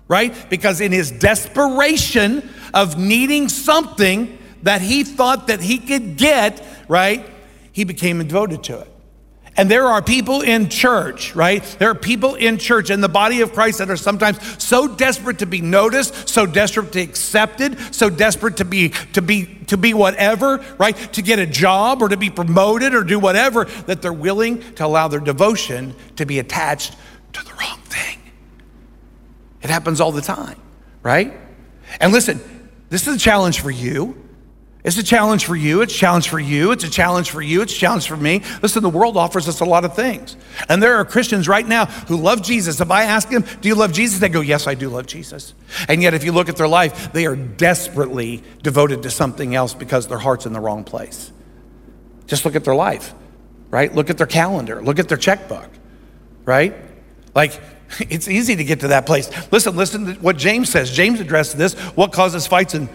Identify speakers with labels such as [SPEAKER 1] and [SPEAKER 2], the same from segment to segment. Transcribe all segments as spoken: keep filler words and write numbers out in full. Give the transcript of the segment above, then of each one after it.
[SPEAKER 1] right? Because in his desperation of needing something that he thought that he could get, right, he became devoted to it. And there are people in church, right? There are people in church in the body of Christ that are sometimes so desperate to be noticed, so desperate to be accepted, so desperate to be to be to be whatever, right? To get a job or to be promoted or do whatever, that they're willing to allow their devotion to be attached to the wrong thing. It happens all the time, right? And listen, this is a challenge for you. It's a challenge for you, it's a challenge for you, it's a challenge for you, it's a challenge for me. Listen, the world offers us a lot of things. And there are Christians right now who love Jesus. If I ask them, do you love Jesus? They go, yes, I do love Jesus. And yet if you look at their life, they are desperately devoted to something else because their heart's in the wrong place. Just look at their life, right? Look at their calendar, look at their checkbook, right? Like, it's easy to get to that place. Listen, listen to what James says. James addressed this. What causes fights and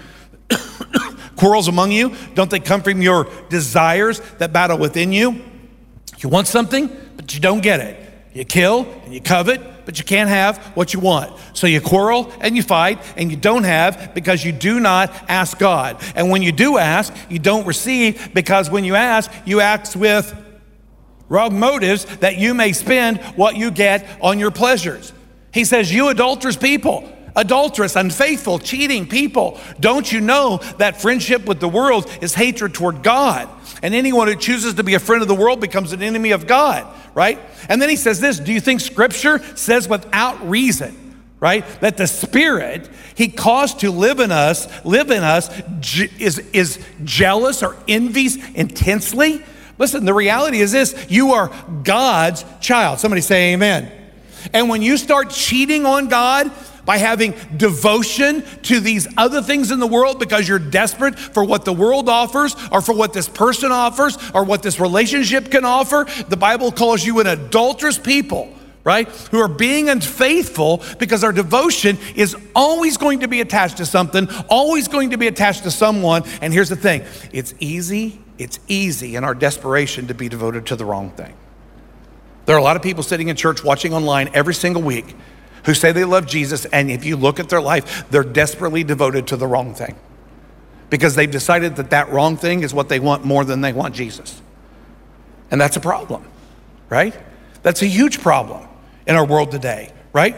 [SPEAKER 1] quarrels among you? Don't they come from your desires that battle within you? You want something, but you don't get it. You kill and you covet, but you can't have what you want. So you quarrel and you fight and you don't have because you do not ask God. And when you do ask, you don't receive because when you ask, you ask with wrong motives that you may spend what you get on your pleasures. He says, you adulterous people, adulterous, unfaithful, cheating people, don't you know that friendship with the world is hatred toward God? And anyone who chooses to be a friend of the world becomes an enemy of God, right? And then he says this, do you think Scripture says without reason, right, that the Spirit he caused to live in us, live in us, is, is jealous or envies intensely? Listen, the reality is this, you are God's child. Somebody say amen. And when you start cheating on God by having devotion to these other things in the world because you're desperate for what the world offers or for what this person offers or what this relationship can offer, the Bible calls you an adulterous people, right? Who are being unfaithful because our devotion is always going to be attached to something, always going to be attached to someone. And here's the thing, it's easy, it's easy in our desperation to be devoted to the wrong thing. There are a lot of people sitting in church watching online every single week who say they love Jesus, and if you look at their life, they're desperately devoted to the wrong thing because they've decided that that wrong thing is what they want more than they want Jesus. And that's a problem, right? That's a huge problem in our world today, right?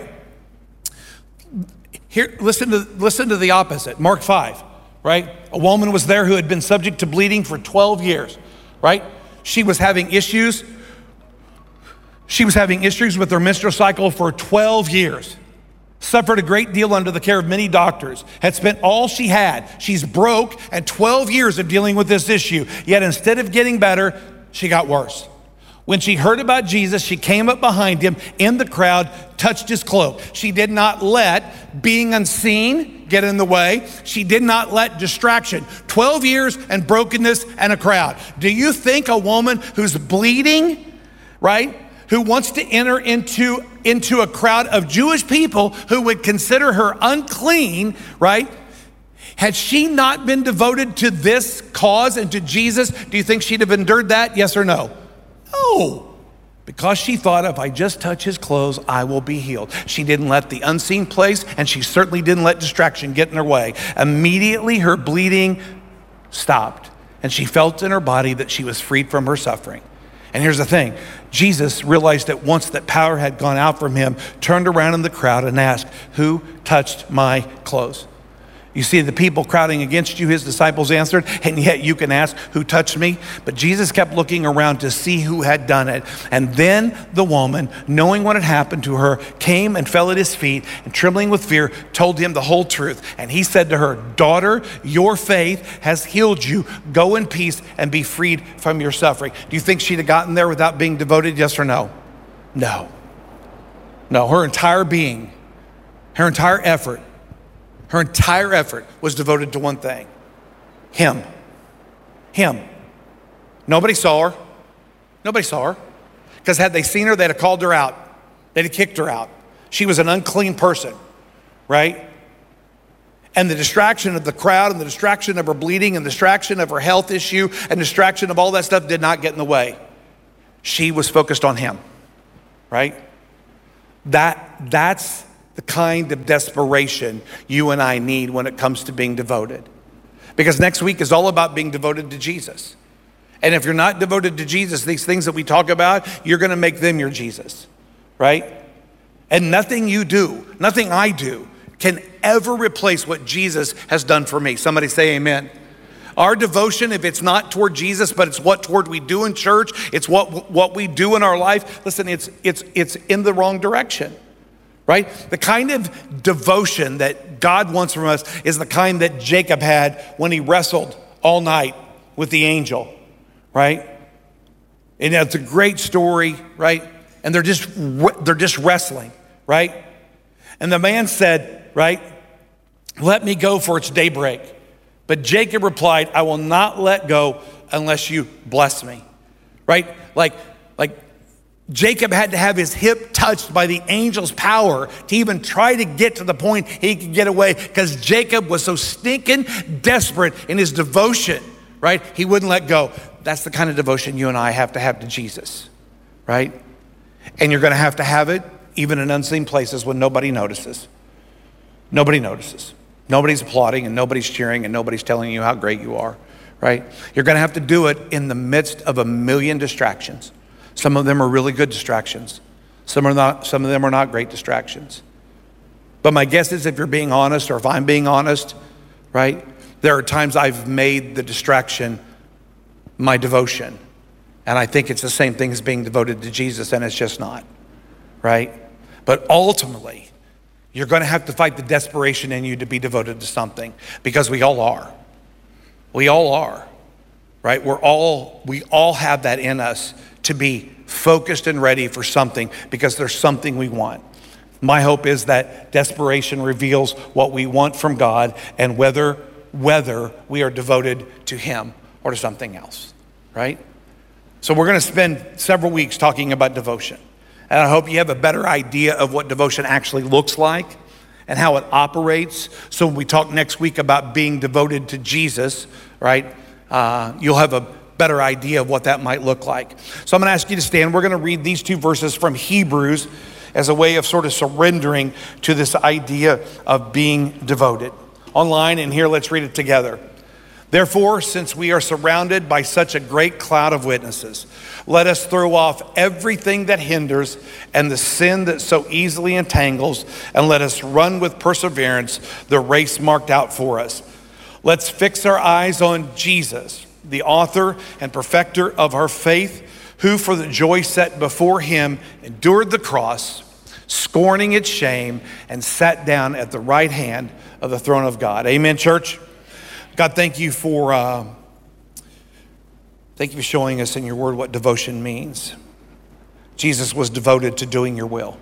[SPEAKER 1] Here, listen to, listen to the opposite, Mark five, right? A woman was there who had been subject to bleeding for twelve years, right? She was having issues She was having issues with her menstrual cycle for twelve years, suffered a great deal under the care of many doctors, had spent all she had. She's broke and twelve years of dealing with this issue. Yet instead of getting better, she got worse. When she heard about Jesus, she came up behind him in the crowd, touched his cloak. She did not let being unseen get in the way. She did not let distraction. twelve years and brokenness and a crowd. Do you think a woman who's bleeding, right, who wants to enter into, into a crowd of Jewish people who would consider her unclean, right? Had she not been devoted to this cause and to Jesus, do you think she'd have endured that? Yes or no? No. Because she thought, if I just touch his clothes, I will be healed. She didn't let the unseen place, and she certainly didn't let distraction get in her way. Immediately, her bleeding stopped, and she felt in her body that she was freed from her suffering. And here's the thing, Jesus realized at once that power had gone out from him, turned around in the crowd and asked, who touched my clothes? You see the people crowding against you, his disciples answered, and yet you can ask, who touched me? But Jesus kept looking around to see who had done it. And then the woman, knowing what had happened to her, came and fell at his feet and trembling with fear, told him the whole truth. And he said to her, daughter, your faith has healed you. Go in peace and be freed from your suffering. Do you think she'd have gotten there without being devoted? Yes or no? No. No, her entire being, her entire effort, Her entire effort was devoted to one thing, him, him. Nobody saw her, nobody saw her. Because had they seen her, they'd have called her out. They'd have kicked her out. She was an unclean person, right? And the distraction of the crowd and the distraction of her bleeding and the distraction of her health issue and distraction of all that stuff did not get in the way. She was focused on him, right? That, that's the kind of desperation you and I need when it comes to being devoted. Because next week is all about being devoted to Jesus. And if you're not devoted to Jesus, these things that we talk about, you're gonna make them your Jesus, right? And nothing you do, nothing I do, can ever replace what Jesus has done for me. Somebody say amen. Our devotion, if it's not toward Jesus, but it's what toward we do in church, it's what what we do in our life, listen, it's it's it's in the wrong direction, right? The kind of devotion that God wants from us is the kind that Jacob had when he wrestled all night with the angel, right? And it's a great story, right? And they're just they're just wrestling, right? And the man said, right, let me go for it's daybreak. But Jacob replied, I will not let go unless you bless me, right? Like, like Jacob had to have his hip touched by the angel's power to even try to get to the point he could get away, because Jacob was so stinking desperate in his devotion, right? He wouldn't let go. That's the kind of devotion you and I have to have to Jesus, right? And you're gonna have to have it even in unseen places when nobody notices. Nobody notices. Nobody's applauding and nobody's cheering and nobody's telling you how great you are, right? You're gonna have to do it in the midst of a million distractions. Some of them are really good distractions. Some are not, some of them are not great distractions. But my guess is, if you're being honest, or if I'm being honest, right? There are times I've made the distraction my devotion. And I think it's the same thing as being devoted to Jesus, and it's just not, right? But ultimately, you're gonna have to fight the desperation in you to be devoted to something, because we all are. We all are, right? We're all, we all have that in us to be focused and ready for something, because there's something we want. My hope is that desperation reveals what we want from God, and whether, whether we are devoted to Him or to something else, right? So we're gonna spend several weeks talking about devotion. And I hope you have a better idea of what devotion actually looks like and how it operates. So when we talk next week about being devoted to Jesus, right, uh, you'll have a better idea of what that might look like. So I'm gonna ask you to stand. We're gonna read these two verses from Hebrews as a way of sort of surrendering to this idea of being devoted. Online and here, let's read it together. Therefore, since we are surrounded by such a great cloud of witnesses, let us throw off everything that hinders and the sin that so easily entangles, and let us run with perseverance the race marked out for us. Let's fix our eyes on Jesus, the author and perfecter of our faith, who for the joy set before him endured the cross, scorning its shame, and sat down at the right hand of the throne of God. Amen, church? God, thank you for uh, thank you for showing us in your word what devotion means. Jesus was devoted to doing your will.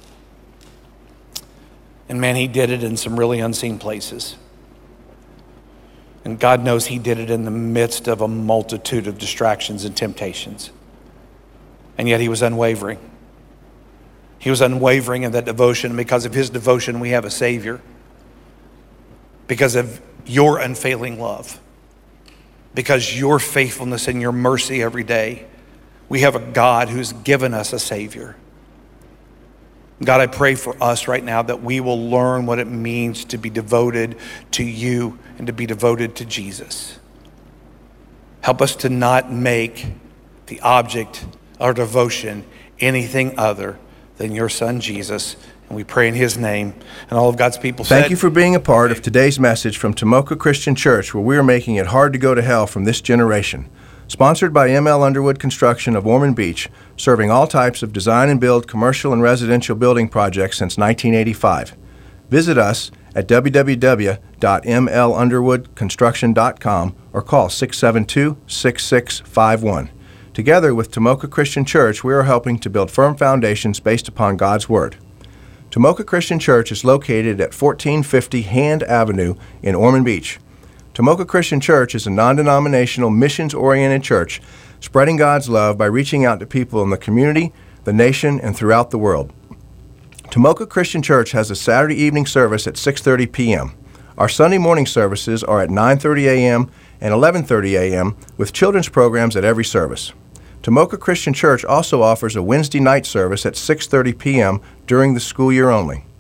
[SPEAKER 1] And man, he did it in some really unseen places. And God knows he did it in the midst of a multitude of distractions and temptations. And yet he was unwavering. He was unwavering in that devotion. And because of his devotion, we have a Savior. Because of your unfailing love, because your faithfulness and your mercy every day, we have a God who's given us a Savior. God, I pray for us right now that we will learn what it means to be devoted to you and to be devoted to Jesus. Help us to not make the object of our devotion anything other than your Son, Jesus. And we pray in his name, and all of God's people said.
[SPEAKER 2] Thank you for being a part of today's message from Tomoka Christian Church, where we are making it hard to go to hell from this generation. Sponsored by M L Underwood Construction of Ormond Beach, serving all types of design and build commercial and residential building projects since nineteen eighty-five. Visit us at w w w dot m l underwood construction dot com or call six seven two, six six five one. Together with Tomoka Christian Church, we are helping to build firm foundations based upon God's Word. Tomoka Christian Church is located at fourteen fifty Hand Avenue in Ormond Beach. Tomoka Christian Church is a non-denominational, missions-oriented church spreading God's love by reaching out to people in the community, the nation, and throughout the world. Tomoka Christian Church has a Saturday evening service at six thirty p m Our Sunday morning services are at nine thirty a m and eleven thirty a m with children's programs at every service. Tomoka Christian Church also offers a Wednesday night service at six thirty p m during the school year only.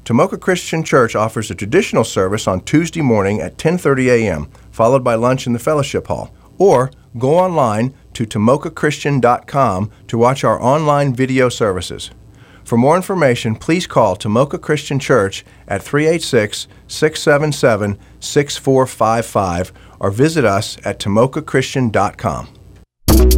[SPEAKER 2] Tomoka Christian Church offers a traditional service on Tuesday morning at ten thirty a.m., followed by lunch in the fellowship hall. Or go online to tomoka christian dot com to watch our online video services. For more information, please call Tomoka Christian Church at three eight six, six seven seven, six four five five or visit us at tomoka christian dot com.